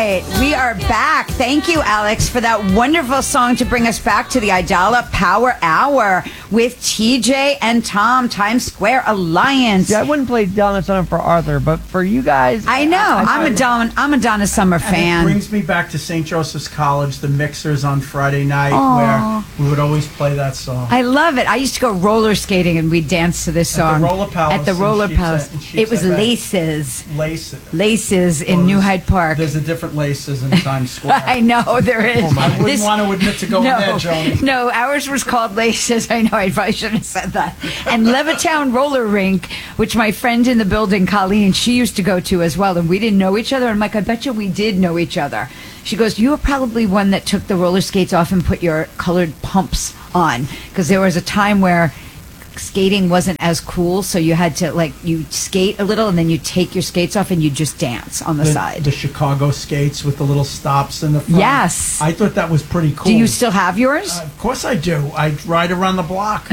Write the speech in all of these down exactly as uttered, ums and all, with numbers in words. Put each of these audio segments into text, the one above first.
right, we are back. Thank you, Alex, for that wonderful song to bring us back to the Idala Power Hour with T J and Tom, Times Square Alliance. Yeah, I wouldn't play Donna Summer for Arthur, but for you guys, I know I, I, I'm a Don, I'm a Donna Summer and fan. It brings me back to Saint Joseph's College, the Mixers on Friday night, Aww. where we would always play that song. I love it. I used to go roller skating and we'd dance to this song at the Roller Palace. At the Roller Palace, it was laces. Laces. Laces in well, New Hyde Park. There's a different laces in Times Square. I know there is. Oh, I wouldn't this, want to admit to going no, there, Joni. No, ours was called Laces. I know. I probably shouldn't have said that. And Levittown Roller Rink, which my friend in the building, Colleen, she used to go to as well, and we didn't know each other. I'm like, I bet you we did know each other. She goes, you were probably one that took the roller skates off and put your colored pumps on, because there was a time where skating wasn't as cool, so you had to, like, you skate a little and then you take your skates off and you just dance on the, the side. The Chicago skates with the little stops in the front. Yes. I thought that was pretty cool. Do you still have yours? Uh, of course I do. I ride around the block.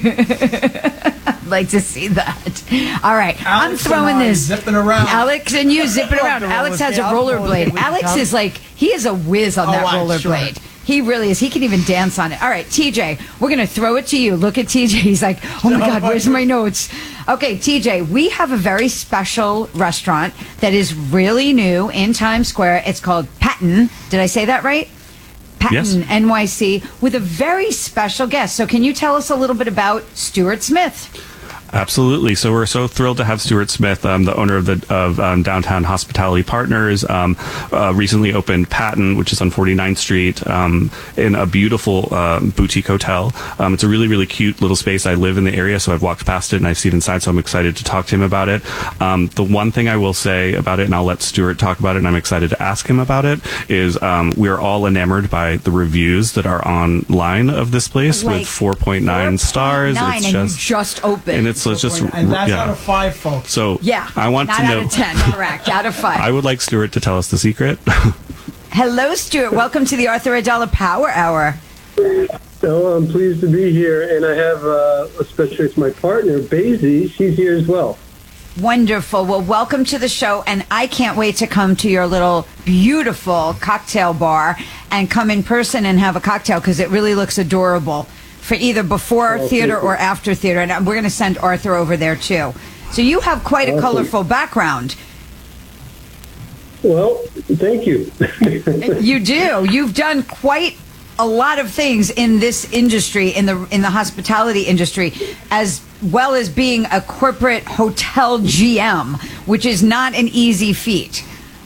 I'd like to see that. All right. Alex I'm throwing and I this. zipping around. Alex and you zipping around. Alex has a rollerblade. Alex is like, he is a whiz on oh, that I'm rollerblade. Sure. He really is. He can even dance on it. All right, T J, we're going to throw it to you. Look at T J. He's like, oh, my God, where's my notes? Okay, T J, we have a very special restaurant that is really new in Times Square. It's called Patton. Did I say that right? Patton, yes. N Y C, with a very special guest. So can you tell us a little bit about Stuart Smith? Absolutely. So we're so thrilled to have Stuart Smith, um, the owner of the of um, Downtown Hospitality Partners, um, uh, recently opened Patton, which is on forty-ninth Street, um, in a beautiful uh, boutique hotel. Um, it's a really, really cute little space. I live in the area, so I've walked past it and I've seen inside, so I'm excited to talk to him about it. Um, the one thing I will say about it, and I'll let Stuart talk about it, and I'm excited to ask him about it, is um, we're all enamored by the reviews that are online of this place like with four point nine stars. Nine, it's and just, you just opened. And it's So it's just, and that's yeah. out of five, folks. So yeah, I want not to know. out of ten, correct? Out of five. I would like Stuart to tell us the secret. Hello, Stuart. Welcome to the Arthur Idala Power Hour. So I'm pleased to be here, and I have, uh, especially with my partner, Basie. She's here as well. Wonderful. Well, welcome to the show, and I can't wait to come to your little beautiful cocktail bar and come in person and have a cocktail, because it really looks adorable. For either before oh, theater or after theater. And we're going to send Arthur over there, too. So you have quite a awesome. colorful background. Well, thank you. You do. You've done quite a lot of things in this industry, in the in the hospitality industry, as well as being a corporate hotel G M, which is not an easy feat.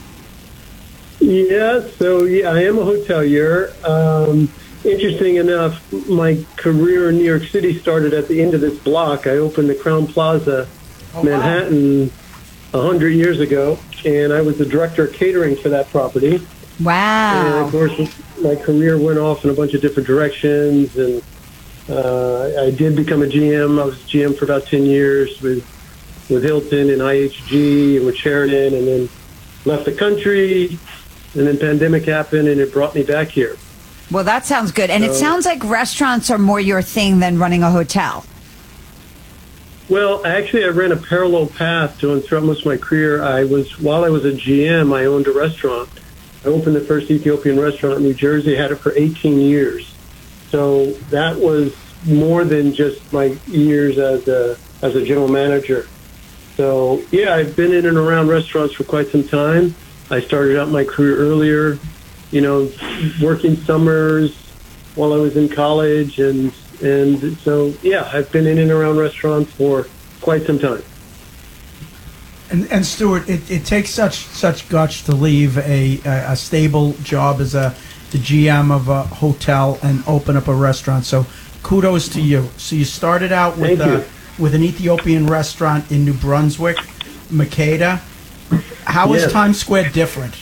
Yeah, so yeah, I am a hotelier. Um, Interesting enough, my career in New York City started at the end of this block. I opened the Crown Plaza, oh, Manhattan, a wow. hundred years ago, and I was the director of catering for that property. Wow. And, of course, my career went off in a bunch of different directions, and uh, I did become a G M. I was G M for about ten years with, with Hilton and I H G and with Sheraton, and then left the country, and then pandemic happened, and it brought me back here. Well, that sounds good. And it sounds like restaurants are more your thing than running a hotel. Well, actually, I ran a parallel path to throughout most of my career. I was, while I was a G M, I owned a restaurant. I opened the first Ethiopian restaurant in New Jersey, had it for eighteen years. So that was more than just my years as a, as a general manager. So, yeah, I've been in and around restaurants for quite some time. I started out my career earlier, you know, working summers while I was in college. And, and so, yeah, I've been in and around restaurants for quite some time. And, and Stuart, it, it takes such such guts to leave a, a, a stable job as a the G M of a hotel and open up a restaurant. So kudos to you. So you started out with a, with an Ethiopian restaurant in New Brunswick, Makeda. How is yes. Times Square different?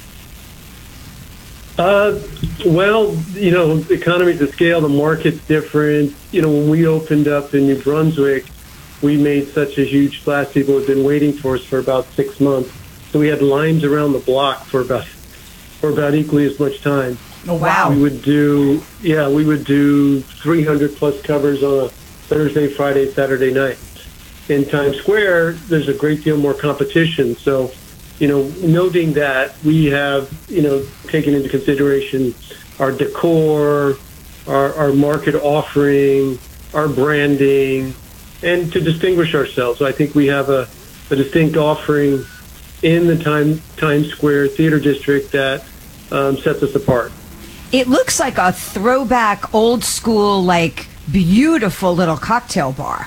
Uh, well, you know, economies of scale, the market's different. You know, when we opened up in New Brunswick, we made such a huge splash. People had been waiting for us for about six months. So we had lines around the block for about for about equally as much time. Oh, wow. We would do, yeah, we would do three hundred plus covers on a Thursday, Friday, Saturday night. In Times Square, there's a great deal more competition. So, you know, noting that we have, you know, taken into consideration our decor, our, our market offering, our branding, and to distinguish ourselves. I think we have a, a distinct offering in the time, Times Square Theater District that um, sets us apart. It looks like a throwback, old school, like beautiful little cocktail bar.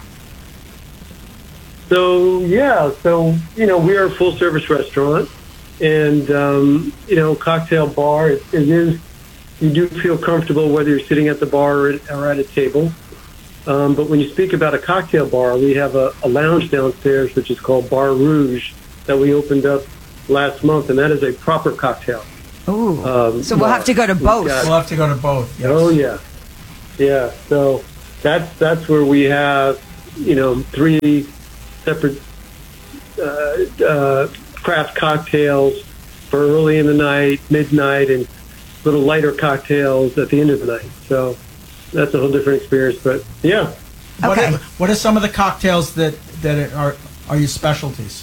So, yeah, so, you know, we are a full-service restaurant, and, um, you know, cocktail bar, it, it is, you do feel comfortable whether you're sitting at the bar or at, or at a table. Um, but when you speak about a cocktail bar, we have a, a lounge downstairs, which is called Bar Rouge, that we opened up last month, and that is a proper cocktail. Ooh. Um, so we'll bar. have to go to We've both. got- We'll have to go to both. Yes. Oh yeah, yeah. So that's that's where we have, you know, three separate uh, uh, craft cocktails for early in the night, midnight, and little lighter cocktails at the end of the night. So that's a whole different experience. But yeah, What Okay. are, what are some of the cocktails that that are are your specialties?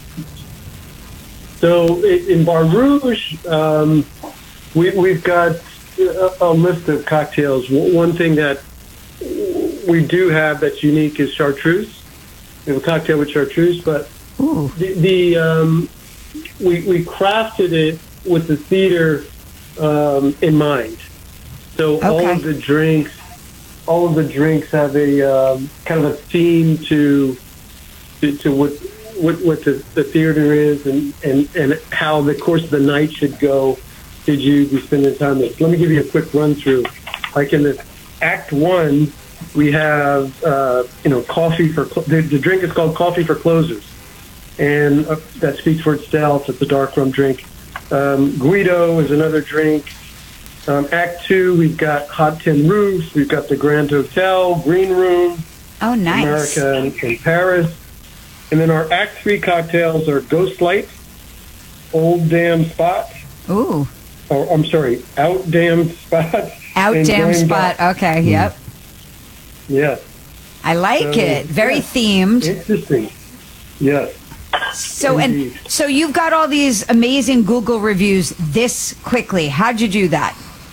so i- in Bar Rouge, um, we, we've got a, a list of cocktails. W- One thing that we do have that's unique is chartreuse. We have a cocktail with chartreuse, but Ooh. the, the um, we, we crafted it with the theater um, in mind. So all Okay. of the drinks, all of the drinks have a um, kind of a theme to to, to what what, what the, the theater is and, and, and how the course of the night should go. Did you be spending time with? Let me give you a quick run through. Like in the Act One, we have uh, you know coffee for the, the drink is called Coffee for Closers, and uh, that speaks for itself. It's a dark rum drink. Um, Guido is another drink. Um, Act Two, we've got Hot Tin Roofs. We've got the Grand Hotel, Green Room, Oh, nice. America, and, and Paris. And then our Act Three cocktails are Ghost Light, Old Damn Spot, Ooh. or I'm sorry, Out Damn Spot. Out and damn Brain spot. Dot. Okay, yep. Yeah, I like So, it. Very yeah. themed. interesting. Yes. So and Indeed. so you've got all these amazing Google reviews this quickly. How'd you do that?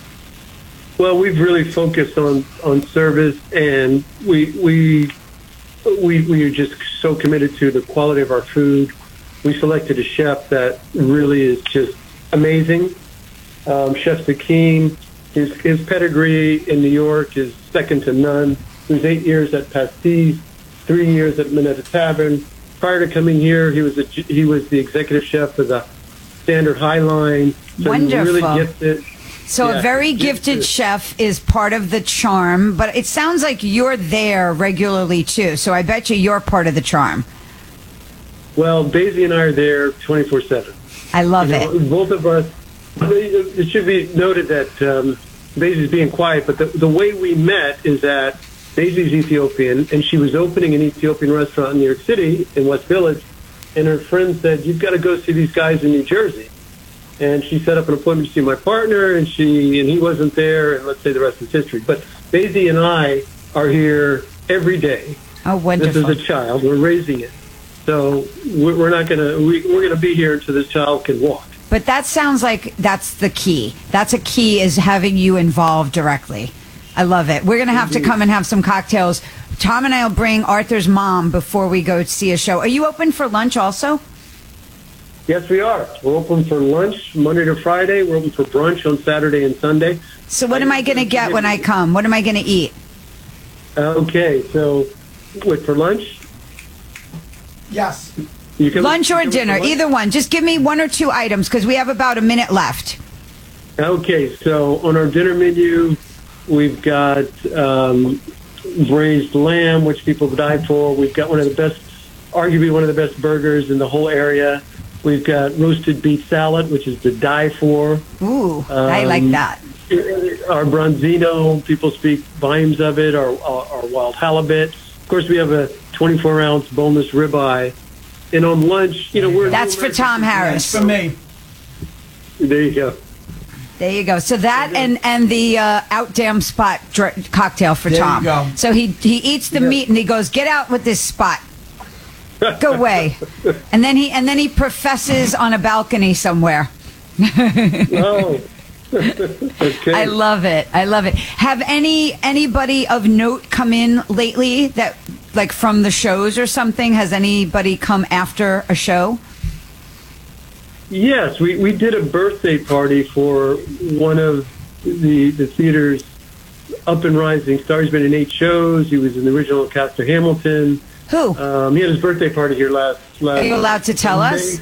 Well, we've really focused on, on service, and we we we we are just so committed to the quality of our food. We selected a chef that really is just amazing. Um, Chef Sakim, his his pedigree in New York is second to none. He was eight years at Pastis, three years at Minetta Tavern. Prior to coming here, he was a, he was the executive chef for the Standard High Line. So he's really Wonderful. gifted. So Yeah, a very gifted gifted. chef is part of the charm, but it sounds like you're there regularly too. So I bet you you're part of the charm. Well, Daisy and I are there twenty-four seven. I love You know, it. both of us. It should be noted that um, Daisy's being quiet, but the, the way we met is that Daisy's Ethiopian, and she was opening an Ethiopian restaurant in New York City in West Village, and her friend said, "You've got to go see these guys in New Jersey." And she set up an appointment to see my partner, and she and he wasn't there, and let's say the rest is history. But Daisy and I are here every day. Oh, This wonderful. is a child. We're raising it. So we're we're not going to, we, we're going to be here until this child can walk. But that sounds like that's the key. That's a key, is having you involved directly. I love it. We're going to have to come and have some cocktails. Tom and I will bring Arthur's mom before we go see a show. Are you open for lunch also? Yes, we are. We're open for lunch Monday to Friday. We're open for brunch on Saturday and Sunday. So what am I going to get when I come? What am I going to eat? Okay, so wait, for lunch? Yes. You can Lunch you or can- dinner, either one. Just give me one or two items because we have about a minute left. Okay, so on our dinner menu, we've got um, braised lamb, which people die for. We've got one of the best, arguably one of the best burgers in the whole area. We've got roasted beef salad, which is to die for. Ooh, I like Um, that. Our bronzino, people speak volumes of it, our, our, our wild halibut. Of course, we have a twenty-four ounce boneless ribeye. And on lunch, you know, we're... That's for Tom Harris. That's for me. There you go. There you go. So that and and the uh, out damn spot dr- cocktail for There you Tom. go. So he he eats the meat and he goes, get out with this spot. Go away. And then he and then he professes on a balcony somewhere. Oh. Okay. I love it. I love it. Have any anybody of note come in lately that like from the shows or something? Has anybody come after a show? Yes, we, we did a birthday party for one of the the theater's up and rising stars. He's been in eight shows. He was in the original cast of Hamilton. Who? Um, he had his birthday party here last. last Are you allowed to tell us?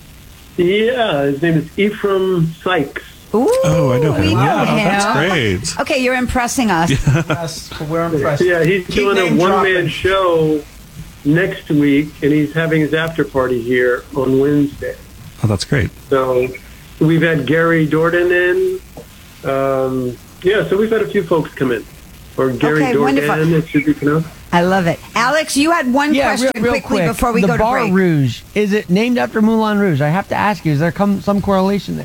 Yeah, his name is Ephraim Sykes. Ooh, Oh, I know him. we know Wow, him. that's great. Okay, you're impressing us. Yes, we're impressed. Yeah, he's Keep doing a name one-man dropping. show next week, and he's having his after party here on Wednesday. Oh, that's great. So we've had Gary Dordan in. Um, yeah, so we've had a few folks come in. Or Gary Okay, Dordan, wonderful. it should be pronounced. I love it. Alex, you had one Yeah, question real, real quickly quick. before we the go to Bar break. Rouge, is it named after Moulin Rouge? I have to ask you, is there come, some correlation there?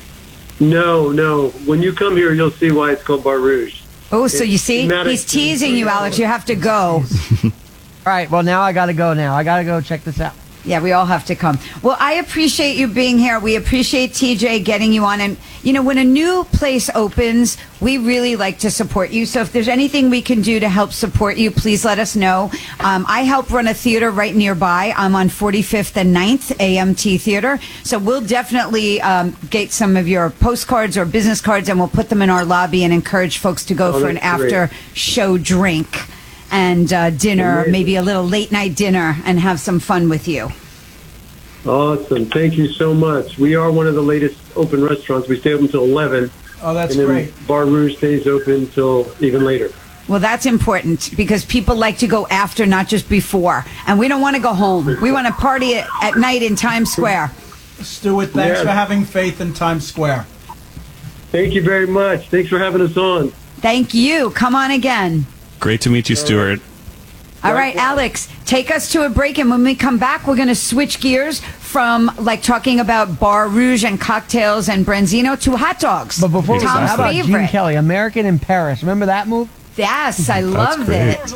No, no. When you come here, you'll see why it's called Bar Rouge. Oh, so you see, Not a- he's teasing you, Alex. You have to go. All right, well, now I got to go now. I got to go check this out. Yeah, we all have to come. Well, I appreciate you being here. We appreciate T J getting you on. And, you know, when a new place opens, we really like to support you. So if there's anything we can do to help support you, please let us know. Um, I help run a theater right nearby. I'm on forty-fifth and ninth, A M T Theater. So we'll definitely um, get some of your postcards or business cards, and we'll put them in our lobby and encourage folks to go Oh, for an that's great. after-show drink and uh, dinner, Amazing. maybe a little late-night dinner, and have some fun with you. Awesome. Thank you so much. We are one of the latest open restaurants. We stay open until eleven. Oh, that's and then great. Bar Rouge stays open until even later. Well, that's important because people like to go after, not just before. And we don't want to go home. We want to party at, at night in Times Square. Stuart, thanks Yeah. for having faith in Times Square. Thank you very much. Thanks for having us on. Thank you. Come on again. Great to meet you, Stuart. All right, Alex, take us to a break. And when we come back, we're going to switch gears from like talking about Bar Rouge and cocktails and Branzino to hot dogs. But before we go, Tom's how about Gene favorite. Kelly, American in Paris? Remember that move? Yes, I loved great. it.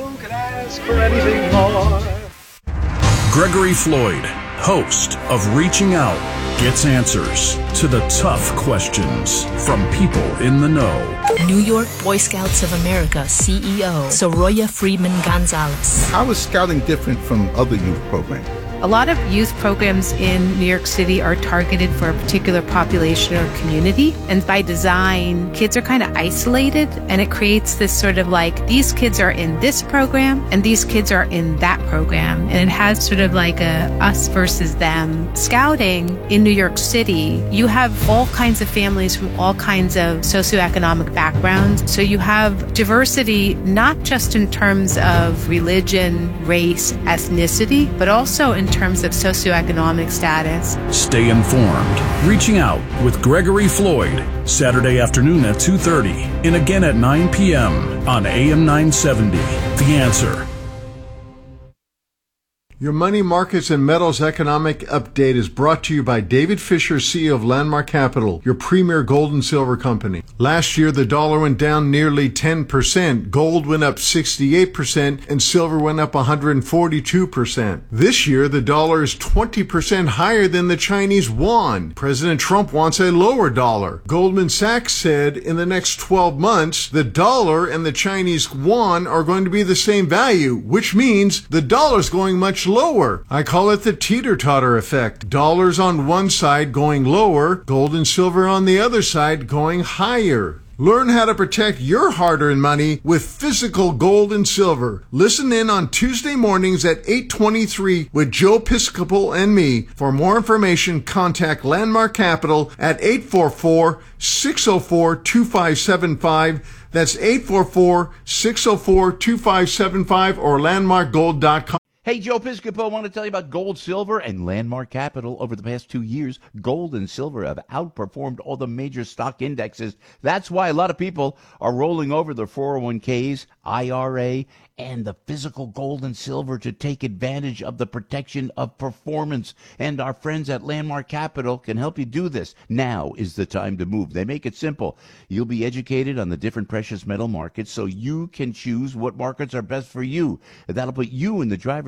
Gregory Floyd, host of Reaching Out, gets answers to the tough questions from people in the know. New York Boy Scouts of America C E O Soroya Friedman Gonzalez. How is scouting different from other youth programs? A lot of youth programs in New York City are targeted for a particular population or community. And by design, kids are kind of isolated, and it creates this sort of like, these kids are in this program and these kids are in that program. And it has sort of like a us versus them. Scouting in New York City, you have all kinds of families from all kinds of socioeconomic backgrounds. So you have diversity, not just in terms of religion, race, ethnicity, but also in terms of socioeconomic status. Stay informed. Reaching Out with Gregory Floyd, Saturday afternoon at two thirty and again at nine p.m. on A M nine seventy. The Answer. Your Money Markets and Metals Economic Update is brought to you by David Fisher, C E O of Landmark Capital, your premier gold and silver company. Last year, the dollar went down nearly ten percent, gold went up sixty-eight percent, and silver went up one hundred forty-two percent. This year, the dollar is twenty percent higher than the Chinese yuan. President Trump wants a lower dollar. Goldman Sachs said in the next twelve months, the dollar and the Chinese yuan are going to be the same value, which means the dollar's going much lower. I call it the teeter-totter effect. Dollars on one side going lower, gold and silver on the other side going higher. Learn how to protect your hard-earned money with physical gold and silver. Listen in on Tuesday mornings at eight twenty-three with Joe Piscopo and me. For more information, contact Landmark Capital at eight four four, six zero four, two five seven five. That's eight four four, six zero four, two five seven five or landmark gold dot com. Hey, Joe Piscopo, I want to tell you about gold, silver, and Landmark Capital. Over the past two years, gold and silver have outperformed all the major stock indexes. That's why a lot of people are rolling over their four oh one k's, I R A, and the physical gold and silver to take advantage of the protection of performance. And our friends at Landmark Capital can help you do this. Now is the time to move. They make it simple. You'll be educated on the different precious metal markets so you can choose what markets are best for you. That'll put you in the driver's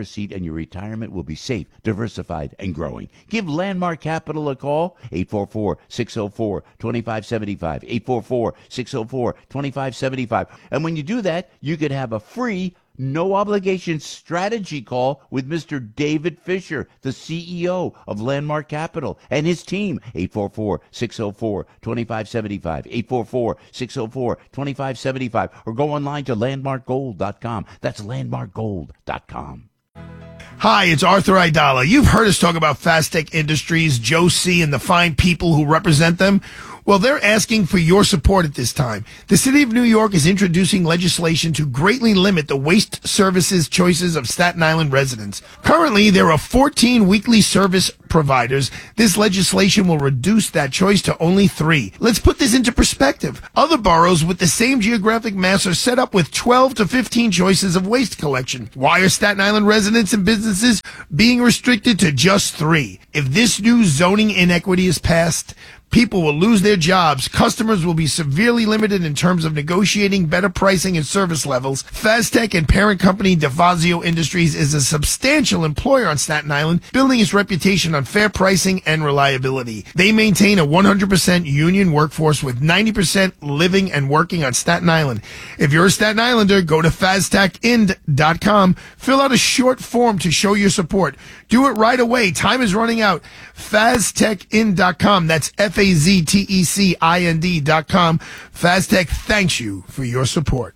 seat, and your retirement will be safe, diversified, and growing. Give Landmark Capital a call, eight four four, six zero four, two five seven five, eight four four, six zero four, two five seven five. And when you do that, you could have a free, no-obligation strategy call with Mister David Fisher, the C E O of Landmark Capital, and his team, eight four four, six zero four, two five seven five, eight four four, six zero four, two five seven five, or go online to landmark gold dot com. That's landmark gold dot com. Hi, it's Arthur Aidala. You've heard us talk about Fastech Industries, Joe C., and the fine people who represent them. Well, they're asking for your support at this time. The City of New York is introducing legislation to greatly limit the waste services choices of Staten Island residents. Currently, there are fourteen weekly service providers. This legislation will reduce that choice to only three. Let's put this into perspective. Other boroughs with the same geographic mass are set up with twelve to fifteen choices of waste collection. Why are Staten Island residents and businesses being restricted to just three? If this new zoning inequity is passed, people will lose their jobs. Customers will be severely limited in terms of negotiating better pricing and service levels. Fastech and parent company DeFazio Industries is a substantial employer on Staten Island, building its reputation on fair pricing and reliability. They maintain a one hundred percent union workforce with ninety percent living and working on Staten Island. If you're a Staten Islander, go to fastech ind dot com. Fill out a short form to show your support. Do it right away. Time is running out. fastech ind dot com. That's F A Z T E C I N D dot com. Fastech thanks you for your support.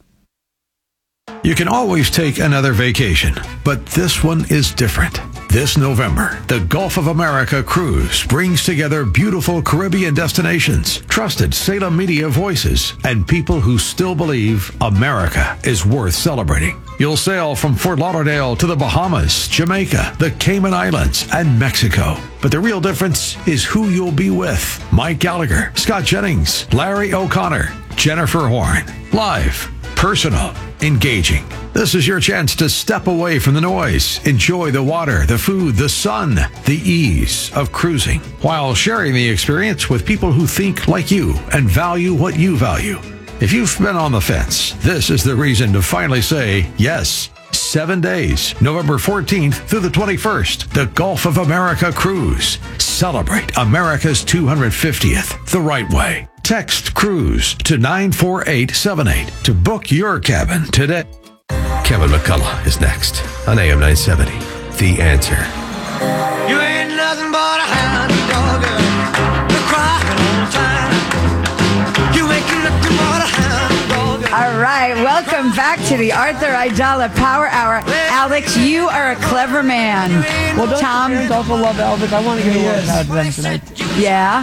You can always take another vacation, but this one is different. This November, the Gulf of America Cruise brings together beautiful Caribbean destinations, trusted Salem media voices, and people who still believe America is worth celebrating. You'll sail from Fort Lauderdale to the Bahamas, Jamaica, the Cayman Islands, and Mexico. But the real difference is who you'll be with. Mike Gallagher, Scott Jennings, Larry O'Connor, Jennifer Horn. Live, personal, engaging. This is your chance to step away from the noise, enjoy the water, the food, the sun, the ease of cruising, while sharing the experience with people who think like you and value what you value. If you've been on the fence, this is the reason to finally say yes. Seven days, November fourteenth through the twenty-first, the Gulf of America Cruise. Celebrate America's two hundred fiftieth the right way. Text CRUISE to nine four eight seven eight to book your cabin today. Kevin McCullough is next on A M nine seventy. The Answer. You ain't nothing but a hound dog, you're crying all the time. You ain't nothing but a hound dog. All right, welcome back to the Arthur Aidala Power Hour. Alex, you are a clever man. Well, don't Tom parents also love Elvis? I want to give a little shout out to them tonight. Yeah.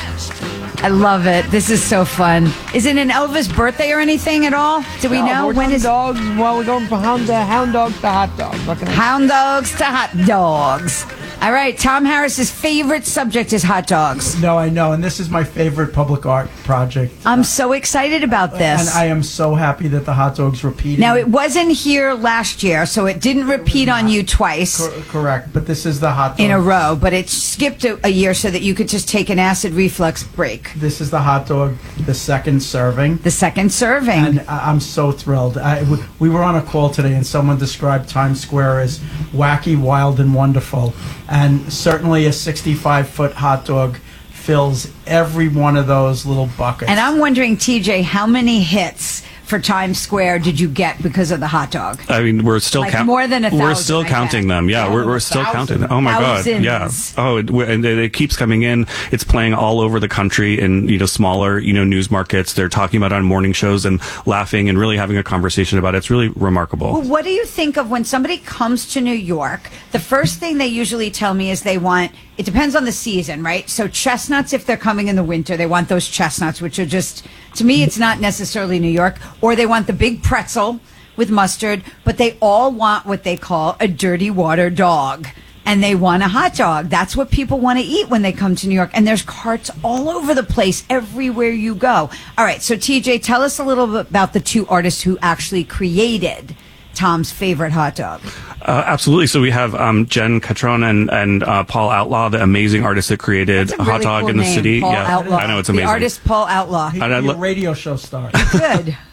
I love it. This is so fun. Is it an Elvis birthday or anything at all? Do we No, know we're when talking is dogs? Well, we're going from hound, uh, hound dogs to hot dogs. What can I say? Hound dogs to hot dogs. All right, Tom Harris's favorite subject is hot dogs. No, I know, and this is my favorite public art project. I'm so excited about this. And I am so happy that the hot dogs repeated. Now, it wasn't here last year, so it didn't repeat on you twice. Cor- correct, but this is the hot dog. In a row, but it skipped a, a year so that you could just take an acid reflux break. This is the hot dog, the second serving. The second serving. And I- I'm so thrilled. I, we, we were on a call today, and someone described Times Square as wacky, wild, and wonderful. And certainly a sixty-five foot hot dog fills every one of those little buckets. And I'm wondering, T J, how many hits for Times Square did you get because of the hot dog? I mean, we're still Like count- more than a We're thousand, still I counting bet. them. Yeah, Yeah, we're, we're still thousands. counting them. Oh my Thousands. god. Yeah. Oh, it, and it, it keeps coming in. It's playing all over the country in, you know, smaller, you know, news markets. They're talking about it on morning shows and laughing and really having a conversation about it. It's really remarkable. Well, what do you think of when somebody comes to New York? The first thing they usually tell me is they want, it depends on the season, right? So chestnuts, if they're coming in the winter, they want those chestnuts, which are just, to me, it's not necessarily New York. Or they want the big pretzel with mustard, but they all want what they call a dirty water dog. And they want a hot dog. That's what people want to eat when they come to New York. And there's carts all over the place, everywhere you go. All right, so T J, tell us a little bit about the two artists who actually created Tom's favorite hot dog. Uh, absolutely. So we have um, Jen Catron and, and uh, Paul Outlaw, the amazing artist that created That's a a hot really dog cool in the name, city. Paul yeah, Outlaw. I know, it's amazing. The artist Paul Outlaw. He'd And I be lo- a radio show star. Good.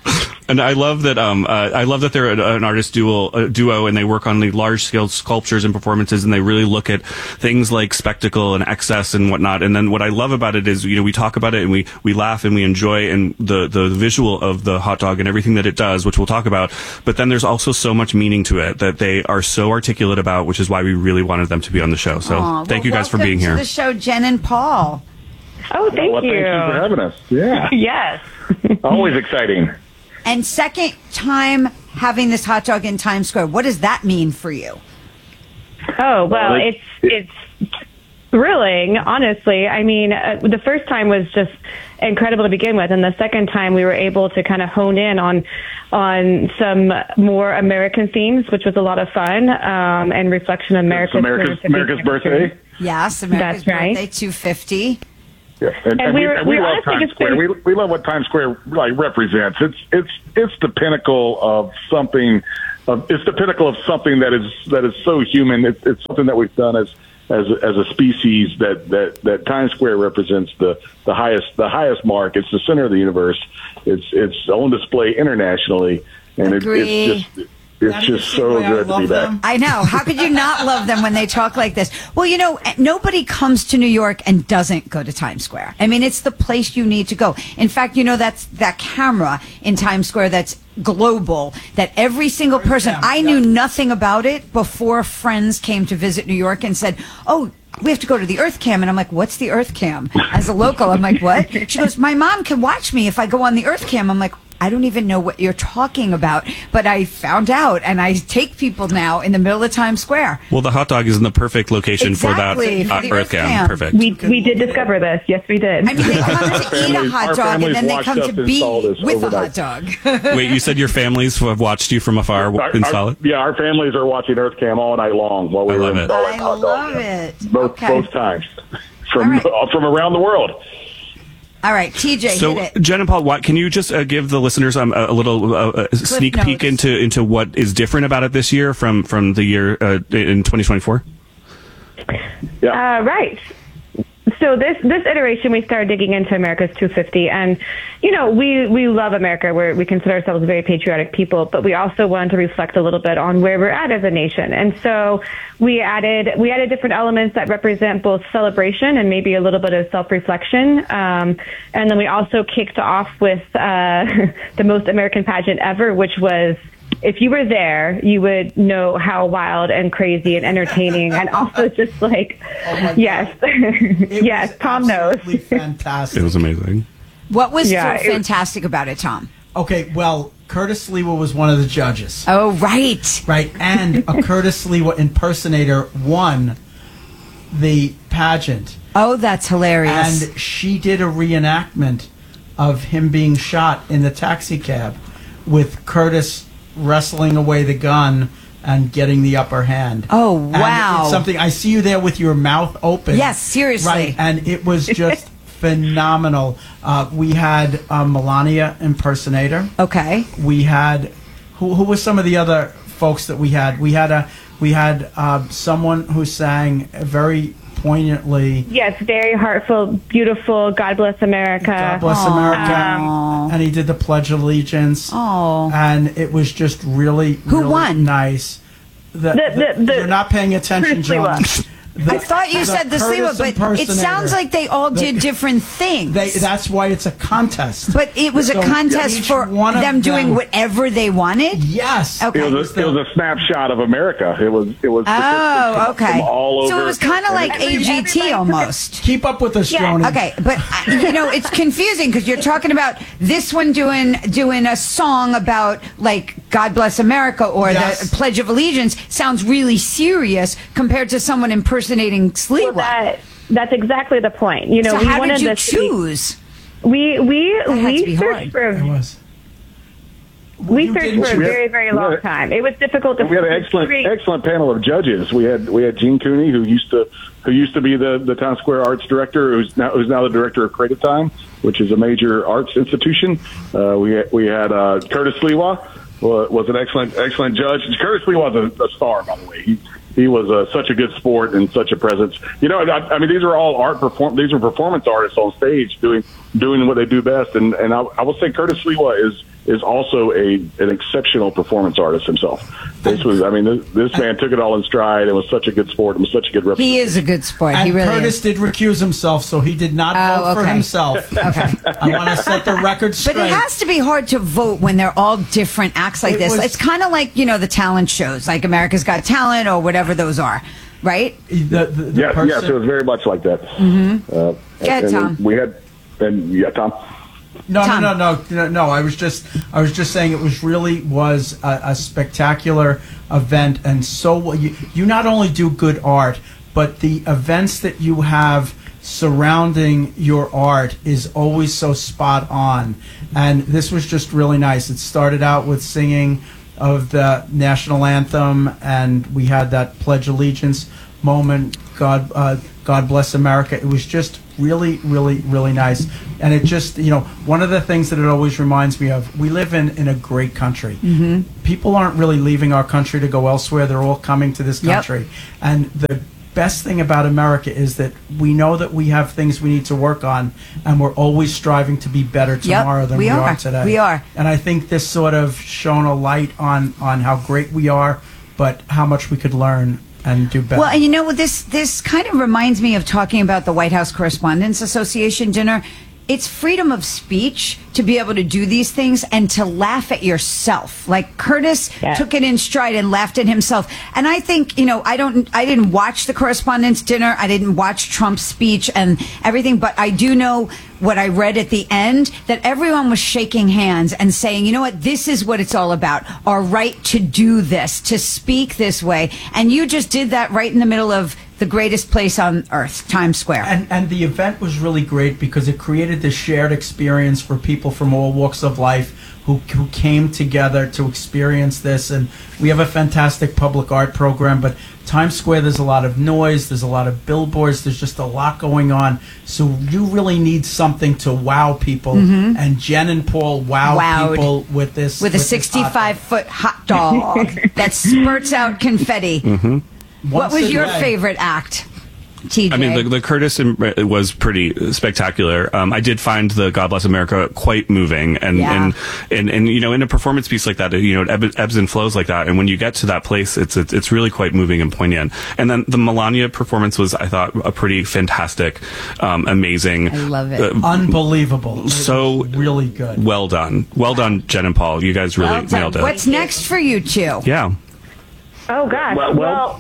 And I love that. Um, uh, I love that they're an, an artist duo, uh, duo, and they work on the large scale sculptures and performances, and they really look at things like spectacle and excess and whatnot. And then what I love about it is, you know, we talk about it and we we laugh and we enjoy and the the visual of the hot dog and everything that it does, which we'll talk about. But then there's also so much meaning to it that they are so articulate about, which is why we really wanted them to be on the show. So Aw, thank well, you guys for being welcome here. to the show, Jen and Paul. Oh, thank well, you. Thank you for having us. Yeah. Yes. Always exciting. And second time having this hot dog in Times Square. What does that mean for you? Oh, well, Well, it's it's- it's thrilling, honestly. I mean, uh, the first time was just incredible to begin with, and the second time we were able to kind of hone in on on some more American themes, which was a lot of fun, um, and reflection of America's America's, America's birthday. Yes, America's That's right. birthday, two fifty. Yeah, and, And and we we, were- and we we love honestly Times just Square. We, think- we love what Times Square like represents. It's it's it's the pinnacle of something. Of, it's the pinnacle of something that is that is so human. It's, it's something that we've done as as as a species. That, that, that Times Square represents the, the highest the highest mark. It's the center of the universe. It's it's on display internationally, and it, Agree. it's just it's just so why I good to be love back. them? I know. How could you not love them when they talk like this? Well, you know, nobody comes to New York and doesn't go to Times Square. I mean, it's the place you need to go. In fact, you know, that's that camera in Times Square that's global, that every single person, I knew nothing about it before friends came to visit New York and said, oh, we have to go to the Earth Cam. And I'm like, what's the Earth Cam? As a local, I'm like, what? She goes, my mom can watch me if I go on the Earth Cam. I'm like, I don't even know what you're talking about, but I found out, and I take people now in the middle of Times Square. Well, the hot dog is in the perfect location Exactly, for for that the uh, Earth Earth Cam. Cam. Perfect. We we did discover this. Yes, we did. I mean, they come to eat a families- hot our dog, and families then they watched come us to install be this with a hot overnight. dog. Wait, you said your families have watched you from afar Our- install our- it? Yeah, our families are watching Earth Cam all night long while we I were love it. installing I hot dogs. love it. Both Okay. both times from All right. uh, from around the world. All right, T J, So, hit it. Jen and Paul, what, can you just uh, give the listeners um, a, a little uh, a sneak peek notes. into into what is different about it this year from from the year uh, in twenty twenty-four? Yeah. Uh, right. So this this iteration, we started digging into America's two fifty, and you know we we love America. We we consider ourselves very patriotic people, but we also wanted to reflect a little bit on where we're at as a nation. And so we added we added different elements that represent both celebration and maybe a little bit of self reflection. Um, and then we also kicked off with uh, the most American pageant ever, which was. If you were there, you would know how wild and crazy and entertaining, and also just like, yes, yes, Tom knows. Fantastic. It was amazing. What was Yeah, so it- fantastic about it, Tom? Okay, well, Curtis Lewa was one of the judges. Oh, right. Right, and a Curtis Lewa impersonator won the pageant. Oh, that's hilarious. And she did a reenactment of him being shot in the taxi cab with Curtis wrestling away the gun and getting the upper hand. Oh, And wow. it's something I see you there with your mouth open. Yes, seriously. Right, and it was just phenomenal. Uh, we had a Melania impersonator. Okay. We had who who was some of the other folks that we had? We had a we had uh, someone who sang very poignantly. Yes, very heartfelt, beautiful. God bless America. God bless America. Um, And he did the Pledge of Allegiance. Oh. And it was just really, Who really won? nice. The, The- the- the- you're not paying attention, Curtis John. Lewa. The- I thought you said the Curtis Sliwa, but it impersonator. sounds like they all did The- different things. They, that's why it's a contest. But it was a So contest each for one of them doing them- whatever they wanted? Yes. Okay. It was a, it was a snapshot of America. It was it was Oh, from okay. all So over. it was kind of And like it- A G T almost. Keep up with us, Yeah. Joni. Okay, but uh, you know it's confusing because you're talking about this one doing doing a song about like God bless America or Yes. the Pledge of Allegiance sounds really serious compared to someone impersonating Sliwa. well, that that's exactly the point. You know, so we how wanted did you this to be- choose? we we had to be we hard. searched for It was. we You searched didn't for a choose- very very long Yeah. time. It was difficult to. We had an excellent create- excellent panel of judges. We had we had Gene Cooney, who used to who used to be the, the Times Square Arts Director, who's now who's now the director of Creative Time, which is a major arts institution. Uh, we had, we had uh, Curtis Lewa wa- was an excellent excellent judge. Curtis Lewa was a, a star, by the way. He he was uh, such a good sport and such a presence. You know, I, I mean, these are all art perform. These are performance artists on stage doing doing what they do best. And and I, I will say Curtis Lewa is is also a an exceptional performance artist himself. This was, I mean, this, this man took it all in stride. It was such a good sport. It was such a good representation. He is a good sport. And he really Curtis is. did recuse himself, so he did not Oh, vote for okay. himself. Okay. I want to set the record straight. But it has to be hard to vote when they're all different acts like It this. was- It's kind of like, you know, the talent shows, like America's Got Talent or whatever those are, right? The, the, the yeah, person- yes, it was very much like that. Mhm. Uh, Go ahead, and Tom. We had, and yeah, Tom. No, no, no, no, no, no. I was just, I was just saying, it was really was a, a spectacular event, and so you, you not only do good art, but the events that you have surrounding your art is always so spot on. And this was just really nice. It started out with singing of the national anthem, and we had that Pledge Allegiance moment. God, uh, God bless America. It was just really, really, really nice. And it just, you know, one of the things that it always reminds me of, we live in, in a great country. Mm-hmm. People aren't really leaving our country to go elsewhere. They're all coming to this Yep. country. And the best thing about America is that we know that we have things we need to work on, and we're always striving to be better tomorrow than we we, are. are. today. We are. And I think this sort of shone a light on, on how great we are, but how much we could learn and do better. Well, and you know what, this this kind of reminds me of talking about the White House Correspondents Association dinner. It's freedom of speech to be able to do these things and to laugh at yourself. Like Curtis Yeah. took it in stride and laughed at himself. And I think, you know, I don't, I didn't watch the Correspondents' dinner. I didn't watch Trump's speech and everything, but I do know what I read at the end, that everyone was shaking hands and saying, you know what, this is what it's all about. Our right to do this, to speak this way. And you just did that right in the middle of the greatest place on earth, Times Square. And and the event was really great because it created this shared experience for people from all walks of life who who came together to experience this. And we have a fantastic public art program, but Times Square, there's a lot of noise, there's a lot of billboards, there's just a lot going on. So you really need something to wow people. Mhm. And Jen and Paul wow Wowed. people with this With a this hot sixty-five foot hot dog that spurts out confetti. Mm-hmm. What Once was a your day. favorite act, T J? I mean, the, the Curtis im- was pretty spectacular. Um, I did find the God Bless America quite moving, and, Yeah. and and and you know, in a performance piece like that, you know, it ebb- ebbs and flows like that. And when you get to that place, it's it's, it's really quite moving and poignant. And then the Melania performance was, I thought, a pretty fantastic, um, amazing. I love it. uh, Unbelievable. It So was really good. well done, well done, Jen and Paul. You guys really Well done. nailed it. What's next for you two? Yeah. Oh gosh. Well, Well,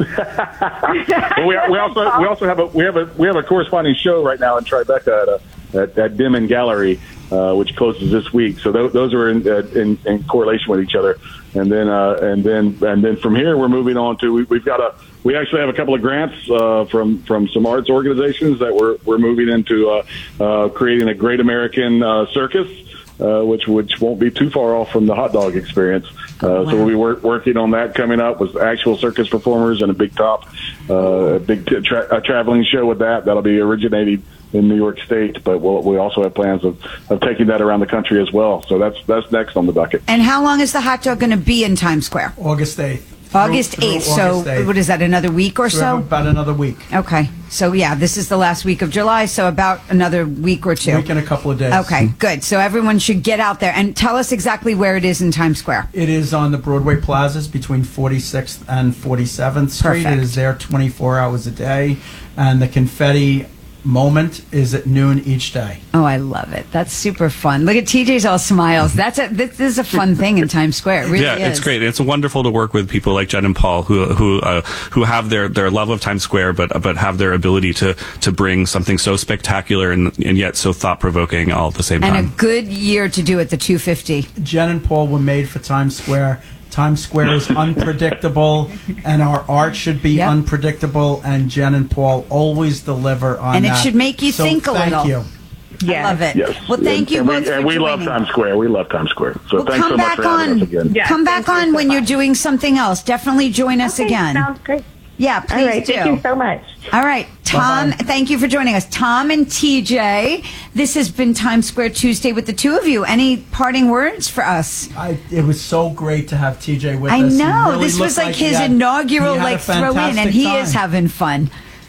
well, we, we also we also have a we have a we have a corresponding show right now in Tribeca at a, at, at Dimon Gallery, uh, which closes this week. So those, those are in, uh, in in correlation with each other. And then uh, and then and then from here we're moving on to we, we've got a we actually have a couple of grants uh, from from some arts organizations that we're we're moving into uh, uh, creating a Great American uh, Circus. Uh, which which won't be too far off from the hot dog experience. Uh, So we'll be wor- working on that coming up with actual circus performers and a big top, uh, a big t- tra- a traveling show with that. That'll be originating in New York State, but we'll, we also have plans of, of taking that around the country as well. So that's that's next on the docket. And how long is the hot dog going to be in Times Square? August eighth. August Through- through eighth. So August eighth. what is that, another week or So so? about another week. Okay. So yeah, this is the last week of July, so about another week or two. Week and a couple of days. Okay, good. So everyone should get out there and tell us exactly where it is in Times Square. It is on the Broadway plazas between forty-sixth and forty-seventh Street. Perfect. It is there twenty-four hours a day, and the confetti moment is at noon each day. Oh, I love it. That's super fun. Look at T J's all smiles. That's a this is a fun thing in Times Square. It really yeah, is. it's great. It's wonderful to work with people like Jen and Paul, who who uh, who have their, their love of Times Square, but but have their ability to to bring something so spectacular and and yet so thought provoking all at the same And time. a good year to do it, the two fifty. Jen and Paul were made for Times Square. Times Square is unpredictable, and our art should be Yep. unpredictable. And Jen and Paul always deliver on And it that. should make you So think a thank little. you. I love it. Yes. Well, thank and, you and both we, for and we love joining. Times Square. We love Times Square. So Well, thanks come so much back for having on. us again. Yeah, come back thank you on so when much. you're doing something else. Definitely join us okay, again. sounds great. Yeah, please All right. do. Thank you so much. All right, Tom, Bye-bye. thank you for joining us. Tom and T J, this has been Times Square Tuesday with the two of you. Any parting words for us? I, it was so great to have T J with I us. He know. really this was looked like he his had- inaugural he had a like throw in, and fantastic he time. is having fun.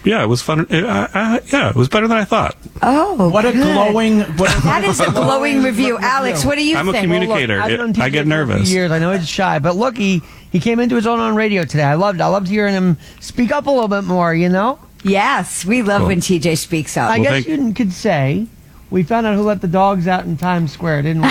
yeah, it was fun. It, uh, uh, yeah, it was better than I thought. Oh, what a good. glowing! What That is a glowing review. Alex, what do you I'm a think? communicator. Well, look, I've known It- I T J get for a few nervous. Years. I know he's shy, but look, he, he came into his own on radio today. I loved I loved hearing him speak up a little bit more, you know? Yes, we love Cool. when T J speaks up. I Well, guess thank- you could say we found out who let the dogs out in Times Square, didn't we?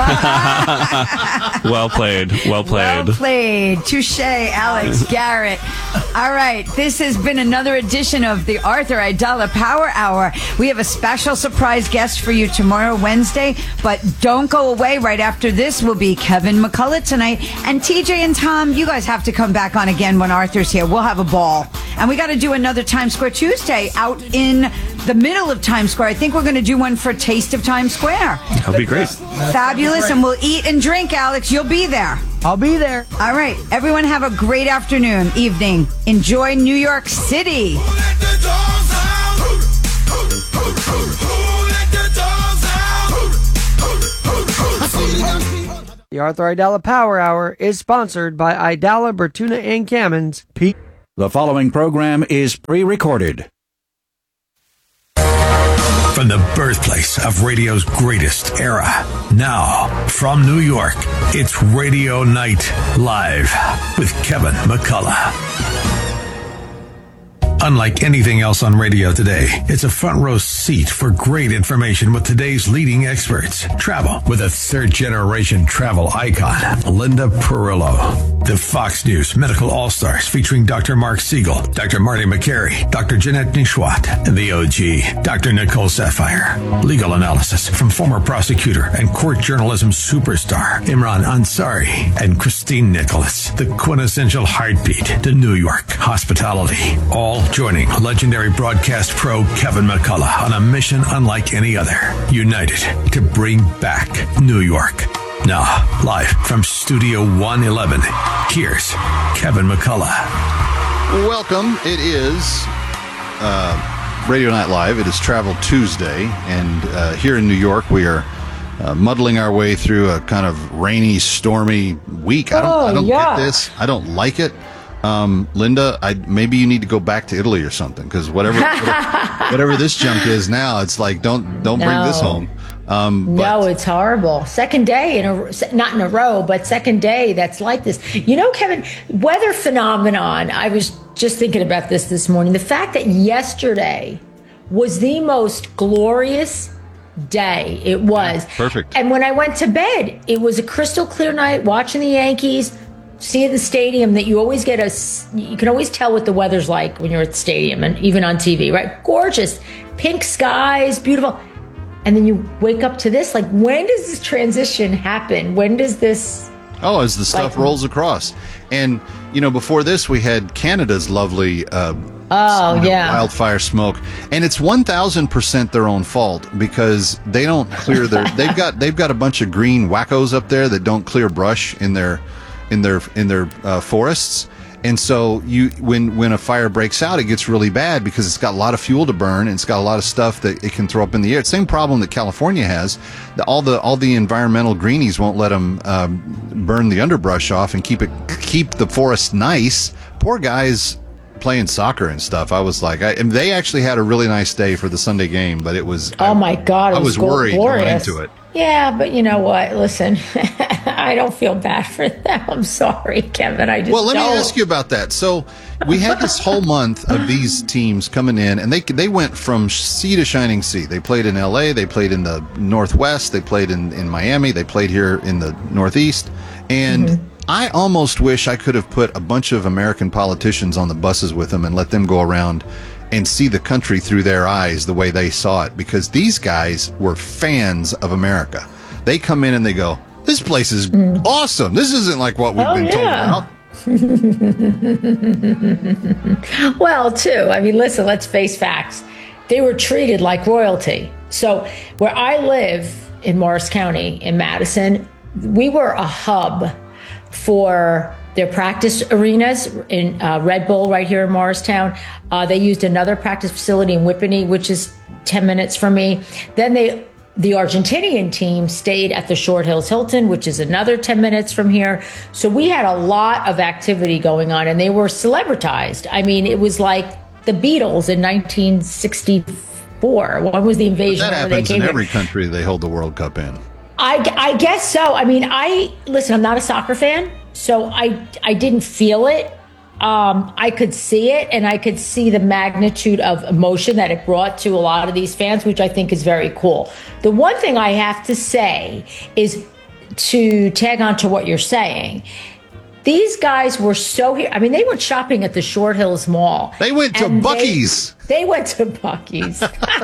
Well played. Well played. Well played. Touche, Alex Garrett. All right. This has been another edition of the Arthur Aidala Power Hour. We have a special surprise guest for you tomorrow, Wednesday. But don't go away. Right after this will be Kevin McCullough tonight. And T J and Tom, you guys have to come back on again when Arthur's here. We'll have a ball. And we got to do another Times Square Tuesday out in the middle of Times Square. I think we're going to do one for Taste of Times Square. That'll be great. Fabulous. And we'll eat and drink, Alex. You'll be there. I'll be there. All right. Everyone have a great afternoon, evening. Enjoy New York City. The Arthur Aidala Power Hour is sponsored by Aidala, Bertuna, and Kamins. Pete. The following program is pre-recorded. From the birthplace of radio's greatest era. Now, from New York, it's Radio Night Live with Kevin McCullough. Unlike anything else on radio today, it's a front row seat for great information with today's leading experts. Travel with a third generation travel icon, Linda Perillo. The Fox News Medical All-Stars featuring Doctor Mark Siegel, Doctor Marty McCary, Doctor Jeanette Nishwat, and the O G, Doctor Nicole Sapphire. Legal analysis from former prosecutor and court journalism superstar Imran Ansari and Christine Nicholas. The quintessential heartbeat to New York hospitality. All joining legendary broadcast pro Kevin McCullough on a mission unlike any other. United to bring back New York. Now, live from Studio one eleven, here's Kevin McCullough. Welcome. It is uh, Radio Night Live. It is Travel Tuesday, and uh, here in New York, we are uh, muddling our way through a kind of rainy, stormy week. I don't, Oh, I don't yeah. get this. I don't like it. Um, Linda, I, maybe you need to go back to Italy or something, because whatever, whatever whatever this junk is now, it's like don't don't bring this No. home. Um, but No, it's horrible. Second day in a not in a row, but second day that's like this. You know, Kevin, weather phenomenon. I was just thinking about this this morning. The fact that yesterday was the most glorious day. It was perfect. And when I went to bed, it was a crystal clear night watching the Yankees. See the stadium that you always get a, s- you can always tell what the weather's like when you're at the stadium and even on T V, right? Gorgeous, pink skies, beautiful. And then you wake up to this, like, when does this transition happen? When does this? Oh, as the stuff Like- rolls across. And, you know, before this, we had Canada's lovely uh, Oh, you know, yeah. wildfire smoke. And it's one thousand percent their own fault because they don't clear their, they've got, they've got a bunch of green wackos up there that don't clear brush in their, in their, in their uh, forests. And so you, when, when a fire breaks out, it gets really bad because it's got a lot of fuel to burn and it's got a lot of stuff that it can throw up in the air. Same problem that California has. The, all the, all the environmental greenies won't let them um, burn the underbrush off and keep it, keep the forest nice. Poor guys playing soccer and stuff. I was like, I, and they actually had a really nice day for the Sunday game, but it was, Oh my God! It I was, was worried glorious. going into it. Yeah, but you know what? Listen, I don't feel bad for them. I'm sorry, Kevin. I just Well, let don't. me ask you about that. So we had this whole month of these teams coming in, and they they went from sea to shining sea. They played in L A, they played in the Northwest, they played in, in Miami, they played here in the Northeast, and Mm-hmm. I almost wish I could have put a bunch of American politicians on the buses with them and let them go around and see the country through their eyes the way they saw it, because these guys were fans of America. They come in and they go, "This place is awesome. This isn't like what we've Oh, been yeah. told about." Well, too. I mean, listen, let's face facts. They were treated like royalty. So where I live in Morris County in Madison, we were a hub for their practice arenas in uh, Red Bull right here in Morristown. Uh, they used another practice facility in Whippany, which is ten minutes from me. Then they, the Argentinian team stayed at the Short Hills Hilton, which is another ten minutes from here. So we had a lot of activity going on and they were celebritized. I mean, it was like the Beatles in nineteen sixty-four. When was the invasion? That when they happens came in here? every country they hold the World Cup in. I, I guess so. I mean, I listen. I'm not a soccer fan, so I I didn't feel it. Um, I could see it, and I could see the magnitude of emotion that it brought to a lot of these fans, which I think is very cool. The one thing I have to say is to tag on to what you're saying. These guys were so here. I mean, they went shopping at the Short Hills Mall. They went to and Buc-ee's. They, they went to Buc-ee's.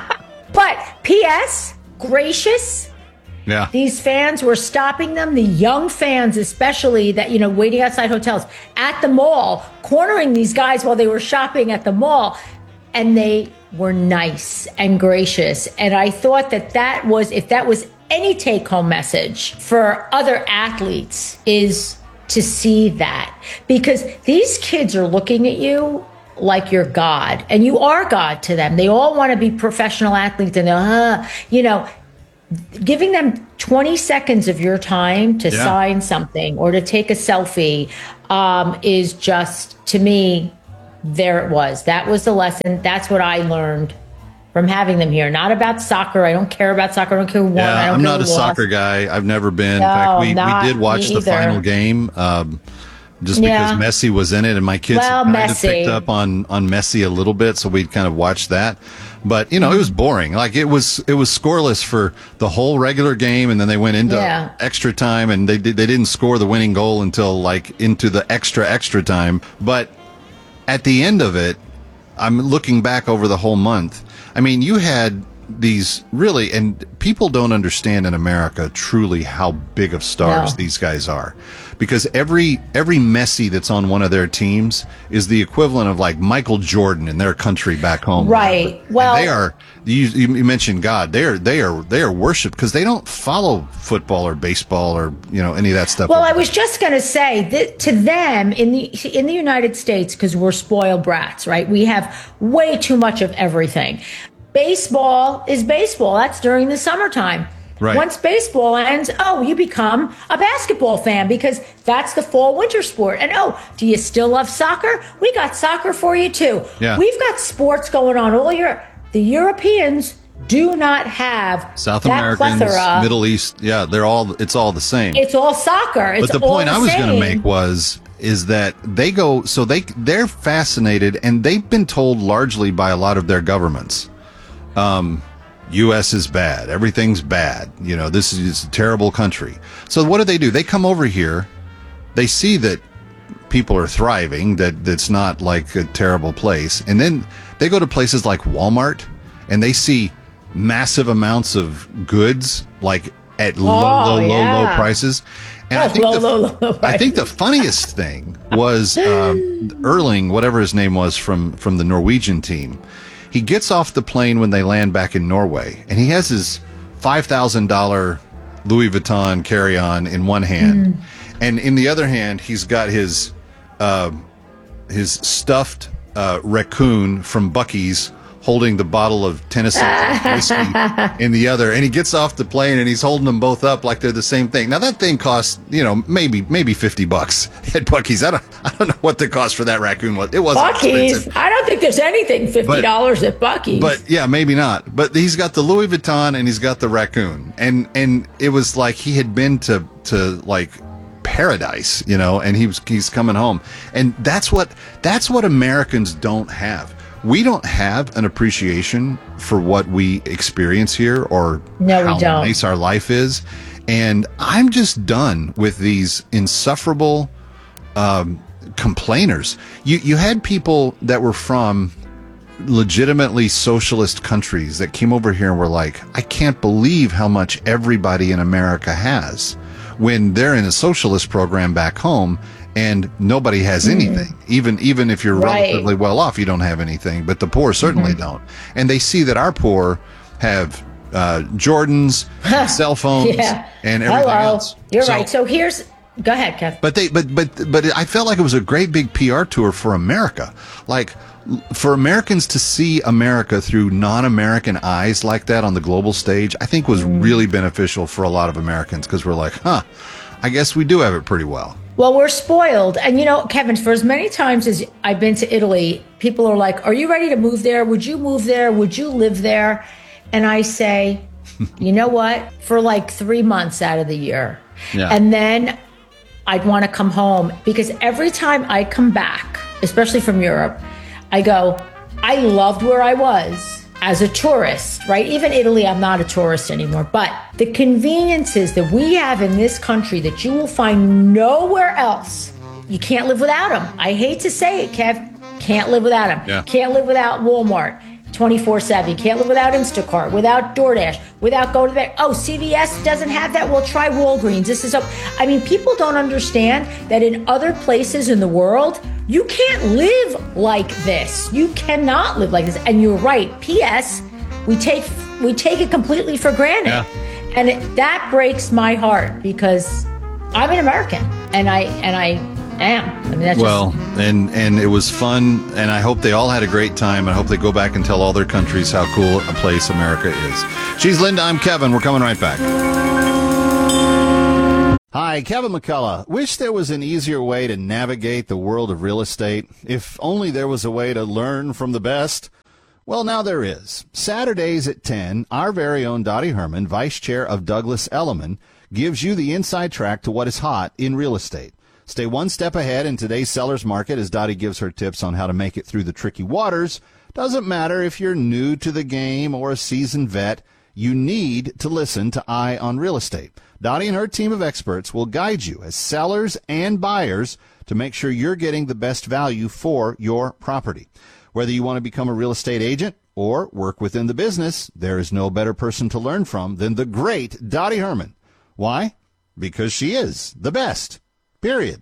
But P S gracious. Yeah. These fans were stopping them, the young fans especially, that, you know, waiting outside hotels at the mall, cornering these guys while they were shopping at the mall. And they were nice and gracious. And I thought that that was, if that was any take-home message for other athletes, is to see that. Because these kids are looking at you like you're God. And you are God to them. They all want to be professional athletes. And they're, uh, you know, giving them twenty seconds of your time to Yeah. sign something or to take a selfie um, is just, to me, there it was. That was the lesson. That's what I learned from having them here. Not about soccer. I don't care about soccer. I don't care who won. I Yeah, don't I'm care not a who lost. soccer guy. I've never been. No, in fact, we, not we did watch me the either. final game um, just Yeah. because Messi was in it, and my kids Well, had kind of Messi. picked up on, on Messi a little bit, so we'd kind of watched that. But, you know, it was boring. Like, it was it was scoreless for the whole regular game, and then they went into Yeah. extra time, and they, did, they didn't score the winning goal until, like, into the extra, extra time. But at the end of it, I'm looking back over the whole month. I mean, you had these really, and people don't understand in America truly how big of stars No. these guys are, because every every Messi that's on one of their teams is the equivalent of like Michael Jordan in their country back home. Right. Well, And they are. You, you mentioned God. They are. They are. They are worshipped because they don't follow football or baseball or you know any of that stuff. Well, I was just going to say that to them in the in the United States, because we're spoiled brats, right? We have way too much of everything. Baseball is baseball. That's during the summertime. Right. Once baseball ends, oh, you become a basketball fan because that's the fall winter sport. And oh, do you still love soccer? We got soccer for you too. Yeah. We've got sports going on all year. The Europeans do not have South that Americans, plethora. Middle East. Yeah, they're all. It's all the same. It's all soccer. It's But the all point I was going to same. make was is that they go so they they're fascinated, and they've been told largely by a lot of their governments, um, U S is bad, everything's bad. You know, this is a terrible country. So what do they do? They come over here, they see that people are thriving, that that's not like a terrible place, and then they go to places like Walmart, and they see massive amounts of goods like at low, Oh, low, low, yeah. low prices. And I Oh, think low, the, low, low I think the funniest thing was um, Erling, whatever his name was from from the Norwegian team. He gets off the plane when they land back in Norway, and he has his five thousand dollar Louis Vuitton carry-on in one hand, Mm. and in the other hand, he's got his uh, his stuffed uh, raccoon from Buc-ee's holding the bottle of Tennessee whiskey in the other, and he gets off the plane and he's holding them both up like they're the same thing. Now that thing costs, you know, maybe maybe fifty bucks at Buc-ee's. I don't I don't know what the cost for that raccoon was. It wasn't Buc-ee's. expensive. I don't think there's anything fifty dollars at Buc-ee's. But yeah, maybe not. But he's got the Louis Vuitton and he's got the raccoon, and and it was like he had been to to like paradise, you know, and he was he's coming home, and that's what that's what Americans don't have. We don't have an appreciation for what we experience here or No, we how don't. nice our life is, and I'm just done with these insufferable um, complainers. You you had people that were from legitimately socialist countries that came over here and were like, I can't believe how much everybody in America has, when they're in a socialist program back home and nobody has anything. Even even if you're Right. relatively well off, you don't have anything, but the poor certainly Mhm. don't. And they see that our poor have uh, Jordans, cell phones, Yeah. and everything Hello. else. You're So- right. So here's, go ahead, Kev. but they, but, but, but I felt like it was a great big P R tour for America. Like, for Americans to see America through non-American eyes like that on the global stage, I think was really beneficial for a lot of Americans, because we're like, huh, I guess we do have it pretty well. Well, we're spoiled. And, you know, Kevin, for as many times as I've been to Italy, people are like, are you ready to move there? Would you move there? Would you live there? And I say, you know what? For like three months out of the year. Yeah. And then I'd want to come home, because every time I come back, especially from Europe, I go, I loved where I was as a tourist, right? Even Italy, I'm not a tourist anymore. But the conveniences that we have in this country that you will find nowhere else, you can't live without them. I hate to say it, Kev, can't live without them. Yeah. Can't live without Walmart twenty-four seven. You can't live without Instacart, without DoorDash, without going to the bank. Oh, C V S doesn't have that? Well, try Walgreens. This is a, I mean, people don't understand that in other places in the world, you can't live like this. You cannot live like this. And you're right. P S. We take we take it completely for granted. Yeah. And it, that breaks my heart, because I'm an American and I and I am. I mean, that's well, just, and and it was fun, and I hope they all had a great time. I hope they go back and tell all their countries how cool a place America is. She's Linda. I'm Kevin. We're coming right back. Hi, Kevin McCullough. Wish there was an easier way to navigate the world of real estate. If only there was a way to learn from the best. Well, now there is. Saturdays at ten, our very own Dottie Herman, Vice Chair of Douglas Elliman, gives you the inside track to what is hot in real estate. Stay one step ahead in today's seller's market as Dottie gives her tips on how to make it through the tricky waters. Doesn't matter if you're new to the game or a seasoned vet, you need to listen to Eye on Real Estate. Dottie and her team of experts will guide you as sellers and buyers to make sure you're getting the best value for your property. Whether you want to become a real estate agent or work within the business, there is no better person to learn from than the great Dottie Herman. Why? Because she is the best. Period.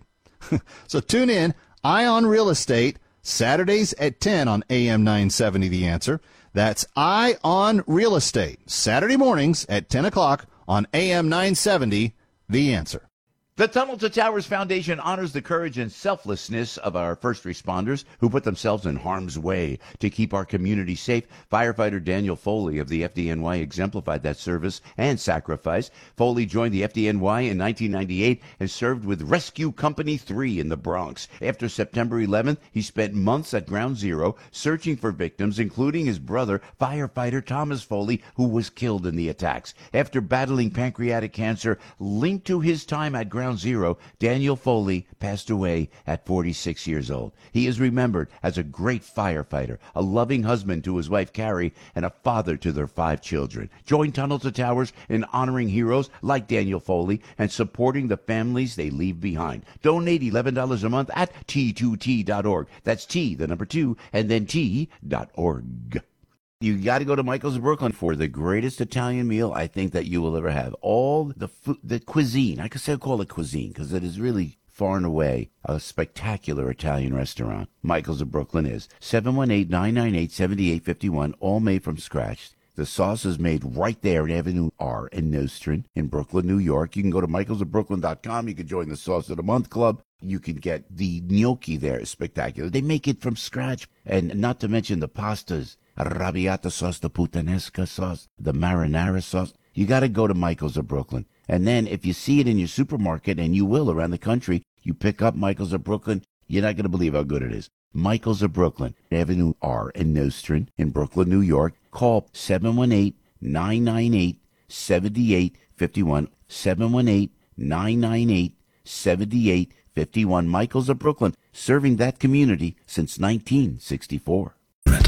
So tune in, Eye on Real Estate, Saturdays at ten on A M nine seventy The Answer. That's Eye on Real Estate, Saturday mornings at ten o'clock on A M nine seventy The Answer. The Tunnel to Towers Foundation honors the courage and selflessness of our first responders who put themselves in harm's way to keep our community safe. Firefighter Daniel Foley of the F D N Y exemplified that service and sacrifice. Foley joined the F D N Y in nineteen ninety-eight and served with Rescue Company three in the Bronx. After September eleventh, he spent months at Ground Zero searching for victims, including his brother, firefighter Thomas Foley, who was killed in the attacks. After battling pancreatic cancer linked to his time at Ground Zero, Daniel Foley passed away at forty-six years old. He is remembered as a great firefighter, a loving husband to his wife Carrie, and a father to their five children. Join Tunnel to Towers in honoring heroes like Daniel Foley and supporting the families they leave behind. Donate eleven dollars a month at T two T dot org. That's T, the number two, and then T dot org. You got to go to Michael's of Brooklyn for the greatest Italian meal I think that you will ever have. All the food, the cuisine, I could say call it cuisine because it is really far and away a spectacular Italian restaurant. Michael's of Brooklyn is seven one eight, nine nine eight, seven eight five one, all made from scratch. The sauce is made right there at Avenue R in Nostrand in Brooklyn, New York. You can go to michaels of brooklyn dot com. You can join the Sauce of the Month Club. You can get the gnocchi there. It's spectacular. They make it from scratch. And not to mention the pastas. Arrabbiata sauce, the puttanesca sauce, the marinara sauce. You got to go to Michael's of Brooklyn. And then if you see it in your supermarket, and you will around the country, you pick up Michael's of Brooklyn, you're not going to believe how good it is. Michael's of Brooklyn, Avenue R in Nostrand in Brooklyn, New York. Call seven one eight, nine nine eight, seven eight five one, seven one eight, nine nine eight, seven eight five one. Michael's of Brooklyn, serving that community since nineteen sixty-four.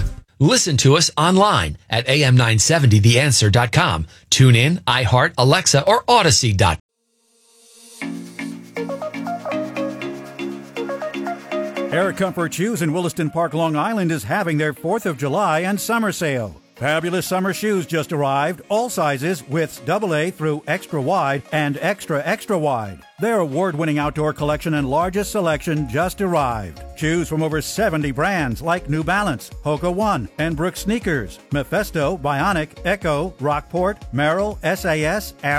Listen to us online at A M nine seventy the answer dot com. Tune in, iHeart, Alexa, or Odyssey dot com. Air Comfort Shoes in Williston Park, Long Island is having their fourth of July and summer sale. Fabulous summer shoes just arrived, all sizes, widths double A through extra wide and extra extra wide. Their award-winning outdoor collection and largest selection just arrived. Shoes from over seventy brands like New Balance, Hoka One, and Brooks Sneakers, Mephisto, Bionic, Echo, Rockport, Merrill, S A S,